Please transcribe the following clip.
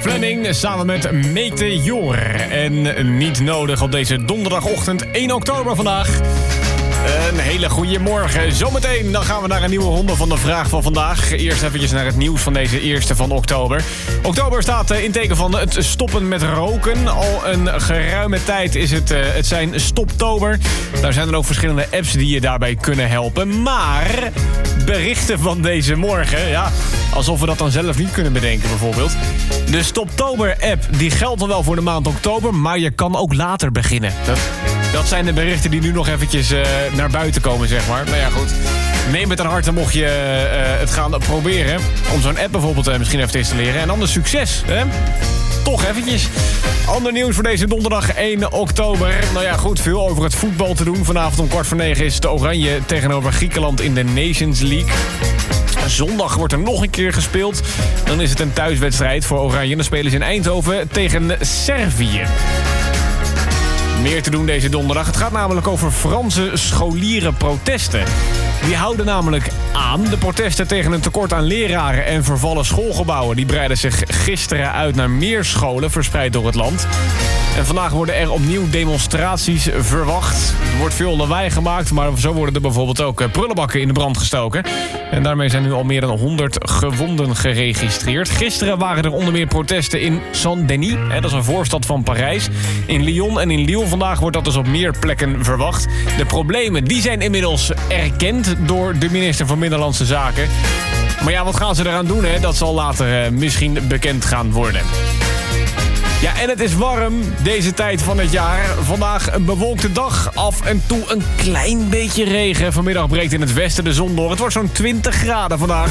Fleming samen met Meteor. En niet nodig op deze donderdagochtend 1 oktober vandaag. Een hele goede morgen. Zometeen dan gaan we naar een nieuwe ronde van de vraag van vandaag. Eerst eventjes naar het nieuws van deze 1 van oktober. Oktober staat in teken van het stoppen met roken. Al een geruime tijd is het zijn Stoptober. Daar zijn er ook verschillende apps die je daarbij kunnen helpen. Maar berichten van deze morgen, ja, alsof we dat dan zelf niet kunnen bedenken bijvoorbeeld. De Stoptober-app die geldt dan wel voor de maand oktober, maar je kan ook later beginnen. Dat zijn de berichten die nu nog eventjes naar buiten komen, zeg maar. Nou ja, goed. Neem het aan harte mocht je het gaan proberen. Om zo'n app bijvoorbeeld misschien even te installeren. En anders succes, hè? Toch eventjes. Ander nieuws voor deze donderdag 1 oktober. Nou ja, goed, veel over het voetbal te doen. Vanavond om 8:45 is de Oranje tegenover Griekenland in de Nations League. Zondag wordt er nog een keer gespeeld. Dan is het een thuiswedstrijd voor Oranje. Dan spelen ze in Eindhoven tegen Servië. Meer te doen deze donderdag. Het gaat namelijk over Franse scholierenprotesten. Die houden namelijk aan. De protesten tegen een tekort aan leraren en vervallen schoolgebouwen. Die breiden zich gisteren uit naar meer scholen verspreid door het land. En vandaag worden er opnieuw demonstraties verwacht. Er wordt veel lawaai gemaakt, maar zo worden er bijvoorbeeld ook prullenbakken in de brand gestoken. En daarmee zijn nu al meer dan 100 gewonden geregistreerd. Gisteren waren er onder meer protesten in Saint-Denis. Dat is een voorstad van Parijs. In Lyon en in Lille. Vandaag wordt dat dus op meer plekken verwacht. De problemen die zijn inmiddels erkend door de minister van Binnenlandse Zaken. Maar ja, wat gaan ze eraan doen? Dat zal later misschien bekend gaan worden. Ja, en het is warm deze tijd van het jaar. Vandaag een bewolkte dag, af en toe een klein beetje regen. Vanmiddag breekt in het westen de zon door. Het wordt zo'n 20 graden vandaag.